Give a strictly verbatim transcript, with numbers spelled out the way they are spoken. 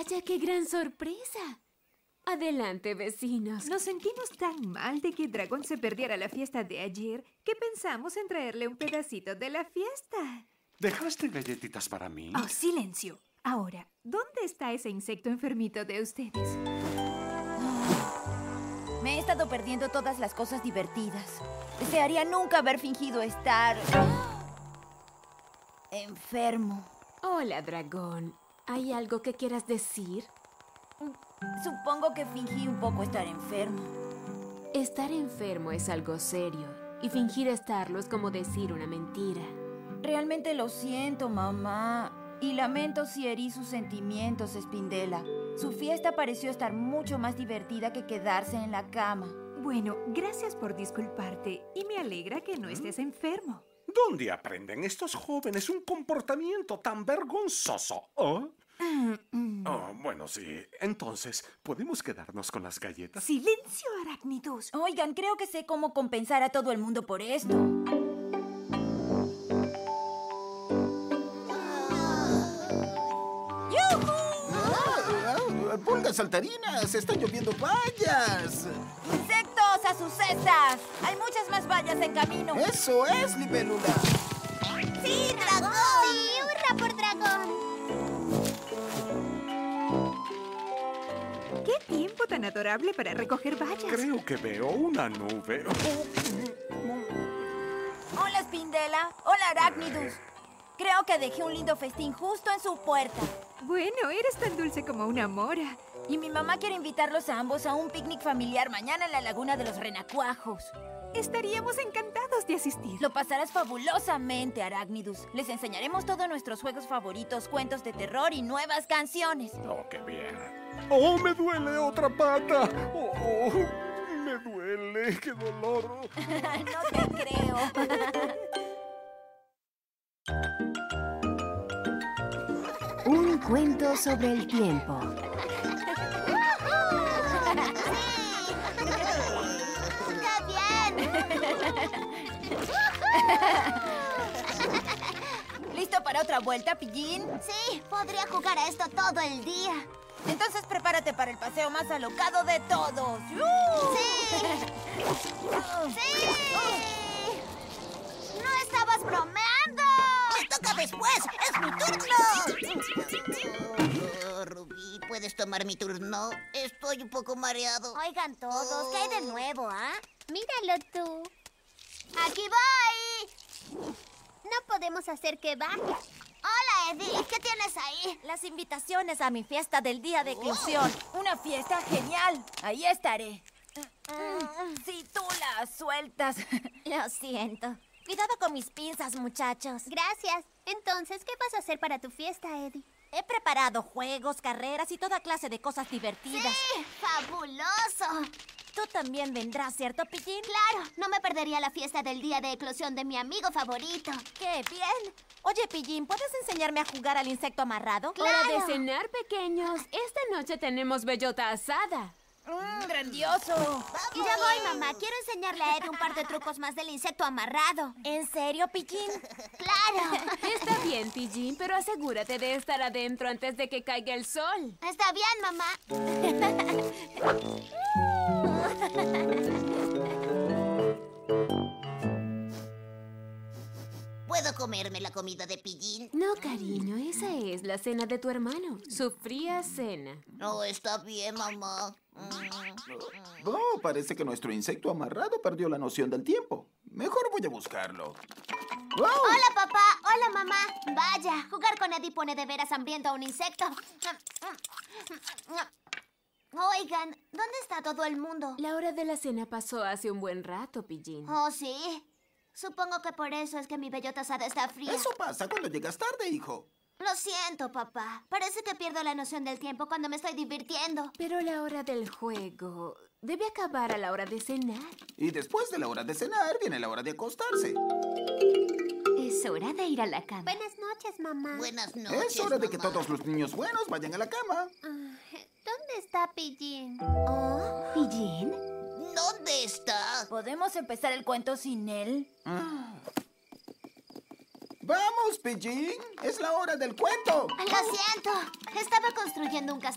Vaya, qué gran sorpresa. Adelante, vecinos. Nos sentimos tan mal de que Dragón se perdiera la fiesta de ayer que pensamos en traerle un pedacito de la fiesta. ¿Dejaste galletitas para mí? Oh, silencio. Ahora, ¿dónde está ese insecto enfermito de ustedes? Me he estado perdiendo todas las cosas divertidas. Desearía nunca haber fingido estar... enfermo. Hola, dragón. ¿Hay algo que quieras decir? Supongo que fingí un poco estar enfermo. Estar enfermo es algo serio, y fingir estarlo es como decir una mentira. Realmente lo siento, mamá. Y lamento si herí sus sentimientos, Spindela. Su fiesta pareció estar mucho más divertida que quedarse en la cama. Bueno, gracias por disculparte y me alegra que no estés enfermo. ¿Dónde aprenden estos jóvenes un comportamiento tan vergonzoso? ¿Oh? Oh, bueno, sí. Entonces, ¿podemos quedarnos con las galletas? ¡Silencio, Arachnidus! Oigan, creo que sé cómo compensar a todo el mundo por esto. ¡Pulgas saltarinas! ¡Están lloviendo vallas! ¡Insectos a sus cestas! Hay muchas más vallas en camino. ¡Eso es, libélula! ¡Sí, dragón! ¡Sí, hurra por dragón! ¡Qué tiempo tan adorable para recoger vallas! Creo que veo una nube. Hola, Spindela. Hola, Arachnidus. Creo que dejé un lindo festín justo en su puerta. Bueno, eres tan dulce como una mora. Y mi mamá quiere invitarlos a ambos a un picnic familiar mañana en la Laguna de los Renacuajos. Estaríamos encantados de asistir. Lo pasarás fabulosamente, Arachnidus. Les enseñaremos todos nuestros juegos favoritos, cuentos de terror y nuevas canciones. Oh, qué bien. ¡Oh, me duele otra pata! ¡Oh, oh, me duele! ¡Qué dolor! No te creo. Un cuento sobre el tiempo. ¡Está bien! ¿Listo para otra vuelta, Pillín? Sí, podría jugar a esto todo el día. Entonces prepárate para el paseo más alocado de todos. ¡Sí! ¡Sí! ¡No estabas bromeando! ¡Me toca después! ¡Es mi turno! Oh, Rubí, ¿puedes tomar mi turno? Estoy un poco mareado. Oigan todos, ¿qué hay de nuevo, ah? Míralo tú. ¡Aquí voy! No podemos hacer que baje. Hola, Eddie. ¿Qué tienes ahí? Las invitaciones a mi fiesta del día de inclusión. Una fiesta genial. Ahí estaré. Si tú la sueltas. Lo siento. Cuidado con mis pinzas, muchachos. Gracias. Entonces, ¿qué vas a hacer para tu fiesta, Eddie? He preparado juegos, carreras y toda clase de cosas divertidas. ¡Sí! ¡Fabuloso! Tú también vendrás, ¿cierto, Pillín? Claro, no me perdería la fiesta del día de eclosión de mi amigo favorito. ¡Qué bien! Oye, Pillín, ¿puedes enseñarme a jugar al insecto amarrado? Hora de cenar, pequeños. Esta noche tenemos bellota asada. ¡Mmm, grandioso! Ya voy, mamá. Quiero enseñarle a Eddie un par de trucos más del insecto amarrado. ¿En serio, Pillín? ¡Claro! Está bien, Pillín, pero asegúrate de estar adentro antes de que caiga el sol. Está bien, mamá. ¿Puedo comerme la comida de Pillín? No, cariño, esa es la cena de tu hermano. Su fría cena. No, está bien, mamá. Oh, parece que nuestro insecto amarrado perdió la noción del tiempo. Mejor voy a buscarlo. ¡Wow! Hola, papá. Hola, mamá. Vaya, jugar con Eddie pone de veras hambriento a un insecto. Oigan, ¿dónde está todo el mundo? La hora de la cena pasó hace un buen rato, Pillín. Oh, sí. Supongo que por eso es que mi bellota asada está fría. Eso pasa cuando llegas tarde, hijo. Lo siento, papá. Parece que pierdo la noción del tiempo cuando me estoy divirtiendo. Pero la hora del juego debe acabar a la hora de cenar. Y después de la hora de cenar, viene la hora de acostarse. Es hora de ir a la cama. Buenas noches, mamá. Buenas noches, Es hora de que mamá. todos los niños buenos vayan a la cama. ¿Dónde está Pillín? ¿Pillín? ¿Dónde está? ¿Podemos empezar el cuento sin él? ¡Vamos, Pillín! ¡Es la hora del cuento! Lo siento. Estaba construyendo un castillo.